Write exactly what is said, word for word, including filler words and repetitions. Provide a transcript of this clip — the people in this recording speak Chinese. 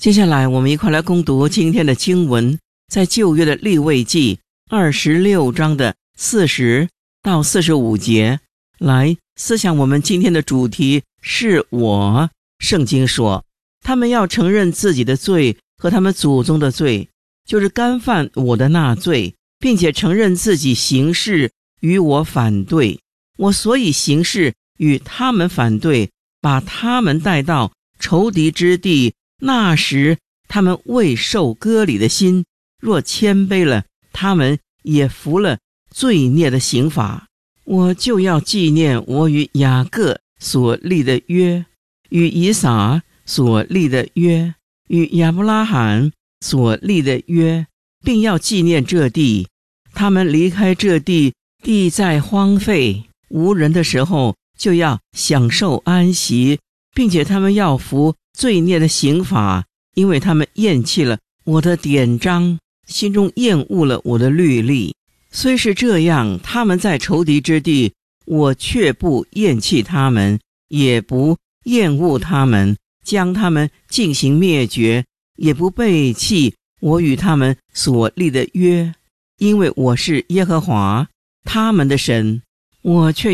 接下来我们一块来攻读今天的经文，在旧约的利未记二十六章的四十到四十五节，来思想我们今天的主题是我。圣经说，他们要承认自己的罪和他们祖宗的罪，就是干犯我的那罪，并且承认自己行事与我反对，我所以行事与他们反对，把他们带到仇敌之地。那时他们未受割礼的心，若谦卑了，他们也服了罪孽的刑罚。我就要纪念我与雅各所立的约，与以撒所立的约，与亚伯拉罕所立的约，并要纪念这地。他们离开这地，地在荒废无人的时候，就要享受安息，并且他们要服罪孽的刑罚，因为他们厌弃了我的典章，心中厌恶了我的律例。虽是这样，他们在仇敌之地，我却不厌弃他们，也不厌恶他们，将他们进行灭绝，也不背弃我与他们所立的约，因为我是耶和华他们的神，我却